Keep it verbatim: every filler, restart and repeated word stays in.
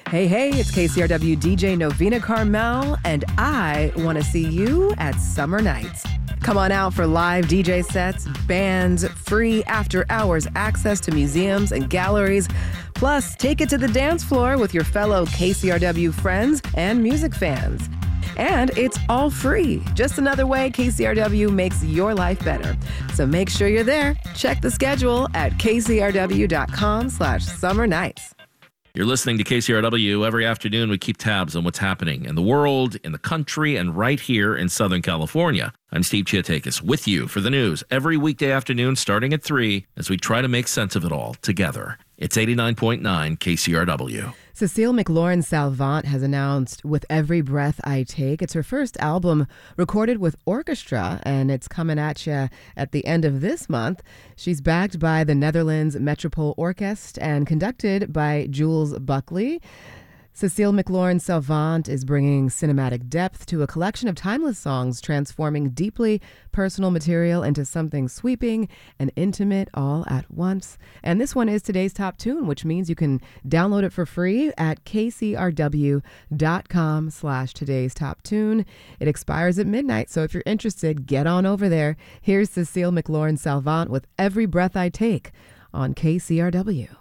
Hey, hey, it's K C R W D J Novena Carmel, and I want to see you at Summer Nights. Come on out for live D J sets, bands, free after-hours access to museums and galleries. Plus, take it to the dance floor with your fellow K C R W friends and music fans. And it's all free. Just another way K C R W makes your life better. So make sure you're there. Check the schedule at kcrw.com slash summer nights. You're listening to K C R W. Every afternoon, we keep tabs on what's happening in the world, in the country, and right here in Southern California. I'm Steve Chiatakis with you for the news every weekday afternoon starting at three as we try to make sense of it all together. It's eighty-nine point nine K C R W. Cecile McLorin Salvant has announced With Every Breath I Take. It's her first album recorded with orchestra, and it's coming at you at the end of this month. She's backed by the Netherlands Metropole Orkest and conducted by Jules Buckley. Cecile McLorin Salvant is bringing cinematic depth to a collection of timeless songs, transforming deeply personal material into something sweeping and intimate all at once. And this one is today's top tune, which means you can download it for free at kcrw.com slash today's top tune. It expires at midnight, so if you're interested, get on over there. Here's Cecile McLorin Salvant with Every Breath I Take on K C R W.